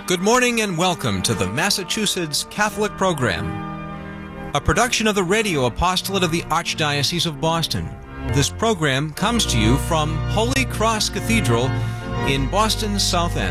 Good morning and welcome to the Massachusetts Catholic Program, a production of the Radio Apostolate of the Archdiocese of Boston. This program comes to you from Holy Cross Cathedral in Boston's South End.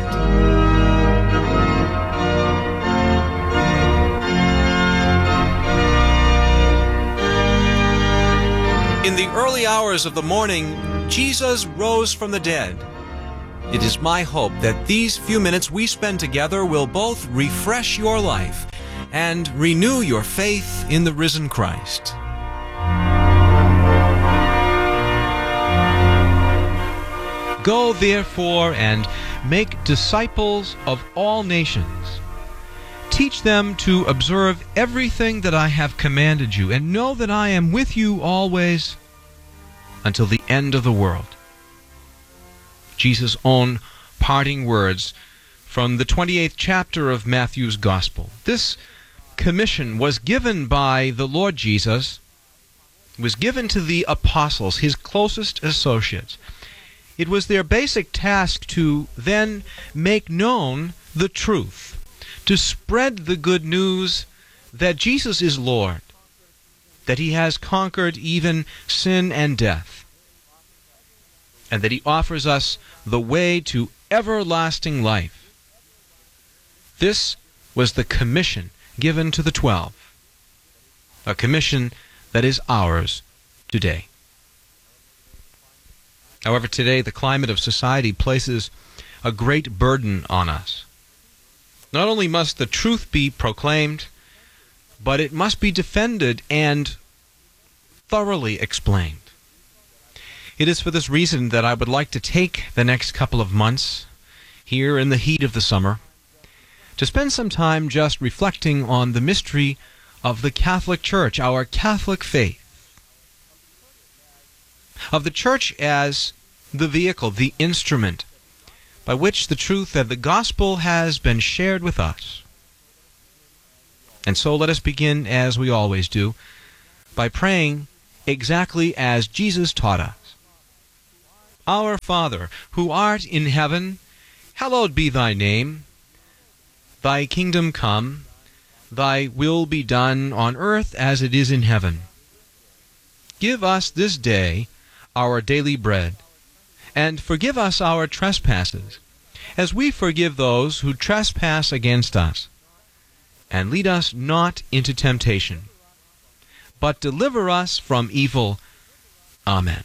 In the early hours of the morning, Jesus rose from the dead. It is my hope that these few minutes we spend together will both refresh your life and renew your faith in the risen Christ. Go therefore and make disciples of all nations. Teach them to observe everything that I have commanded you, and know that I am with you always until the end of the world. Jesus' own parting words from the 28th chapter of Matthew's Gospel. This commission was given by the Lord Jesus, was given to the apostles, his closest associates. It was their basic task to then make known the truth, to spread the good news that Jesus is Lord, that he has conquered even sin and death, and that he offers us the way to everlasting life. This was the commission given to the 12, a commission that is ours today. However, today the climate of society places a great burden on us. Not only must the truth be proclaimed, but it must be defended and thoroughly explained. It is for this reason that I would like to take the next couple of months, here in the heat of the summer, to spend some time just reflecting on the mystery of the Catholic Church, our Catholic faith. Of the Church as the vehicle, the instrument, by which the truth of the gospel has been shared with us. And so let us begin, as we always do, by praying exactly as Jesus taught us. Our Father, who art in heaven, hallowed be thy name. Thy kingdom come, thy will be done on earth as it is in heaven. Give us this day our daily bread, and forgive us our trespasses, as we forgive those who trespass against us. And lead us not into temptation, but deliver us from evil. Amen.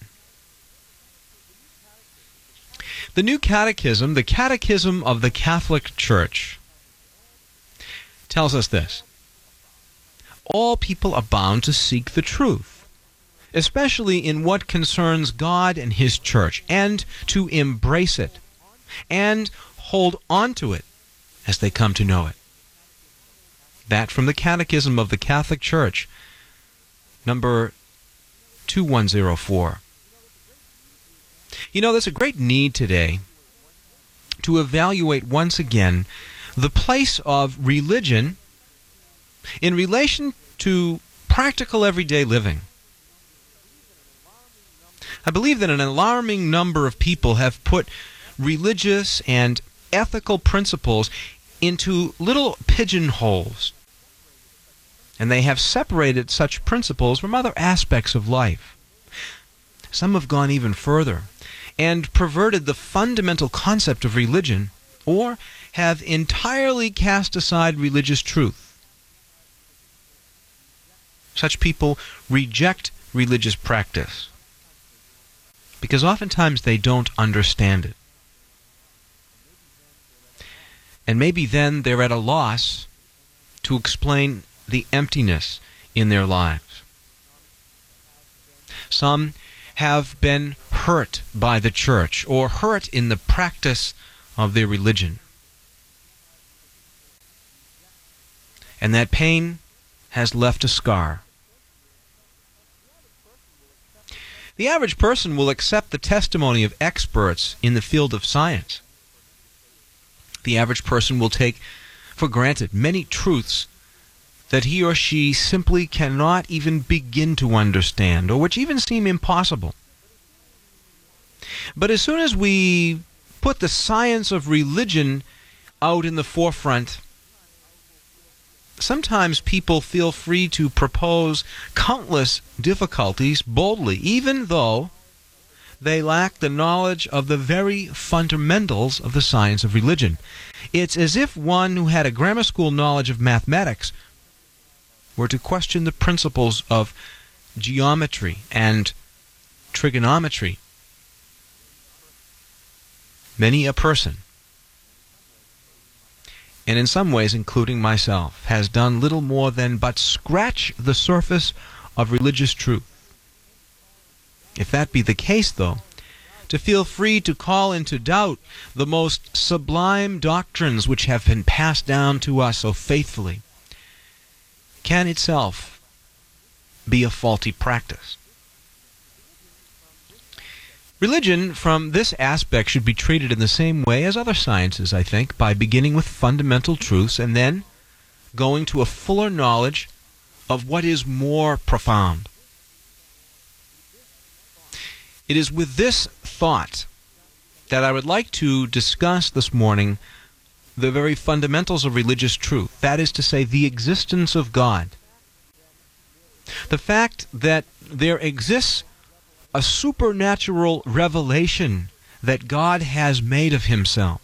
The New Catechism, the Catechism of the Catholic Church, tells us this: all people are bound to seek the truth, especially in what concerns God and his Church, and to embrace it, and hold on to it as they come to know it. That from the Catechism of the Catholic Church, number 2104. You know, there's a great need today to evaluate once again the place of religion in relation to practical everyday living. I believe that an alarming number of people have put religious and ethical principles into little pigeonholes, and they have separated such principles from other aspects of life. Some have gone even further and perverted the fundamental concept of religion, or have entirely cast aside religious truth. Such people reject religious practice because oftentimes they don't understand it. And maybe then they're at a loss to explain the emptiness in their lives. Some have been hurt by the church, or hurt in the practice of their religion. And that pain has left a scar. The average person will accept the testimony of experts in the field of science. The average person will take for granted many truths that he or she simply cannot even begin to understand, or which even seem impossible. But as soon as we put the science of religion out in the forefront, sometimes people feel free to propose countless difficulties boldly, even though they lack the knowledge of the very fundamentals of the science of religion. It's as if one who had a grammar school knowledge of mathematics were to question the principles of geometry and trigonometry. Many a person, and in some ways including myself, has done little more than but scratch the surface of religious truth. If that be the case, though, to feel free to call into doubt the most sublime doctrines which have been passed down to us so faithfully can itself be a faulty practice. Religion, from this aspect, should be treated in the same way as other sciences, I think, by beginning with fundamental truths and then going to a fuller knowledge of what is more profound. It is with this thought that I would like to discuss this morning the very fundamentals of religious truth, that is to say, the existence of God. The fact that there exists a supernatural revelation that God has made of himself,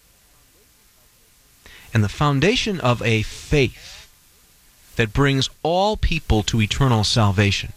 and the foundation of a faith that brings all people to eternal salvation.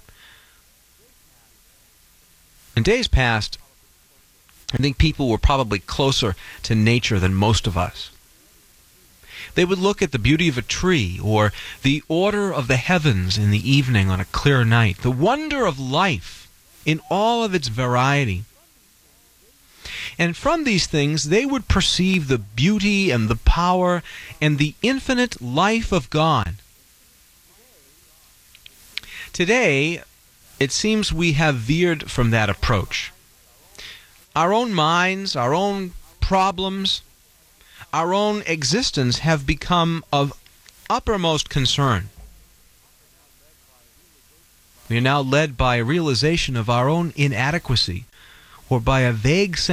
In days past, I think people were probably closer to nature than most of us. They would look at the beauty of a tree or the order of the heavens in the evening on a clear night, the wonder of life in all of its variety. And from these things they would perceive the beauty and the power and the infinite life of God. Today, it seems we have veered from that approach. Our own minds, our own problems, our own existence have become of uppermost concern. We are now led by a realization of our own inadequacy or by a vague sense